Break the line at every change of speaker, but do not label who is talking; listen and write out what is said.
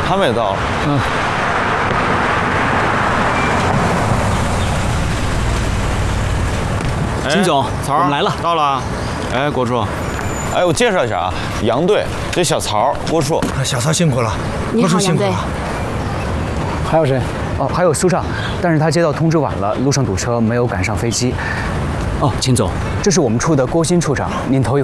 他们也到了。
金总，
曹
我们来了，
到了。哎，郭处，哎，我介绍一下啊，杨队，这小曹，郭处。
小曹辛苦了，
你好，杨队。
还有谁？哦，还有苏畅，但是他接到通知晚了，路上堵车，没有赶上飞机。哦，秦总，这是我们处的郭鑫处长，您头一